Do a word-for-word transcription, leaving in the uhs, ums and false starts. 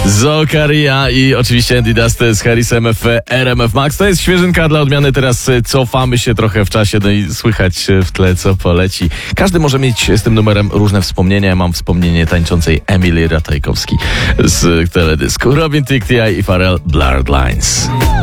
Zokaria i oczywiście Andy Dusty z Harrisem w R M F Max. To jest świeżynka dla odmiany. Teraz cofamy się trochę w czasie, no i słychać w tle, co poleci. Każdy może mieć z tym numerem różne wspomnienia. Ja mam wspomnienie tańczącej Emily Ratajkowskiej z teledysku. Robin Thicke i Pharrell Blurred Lines.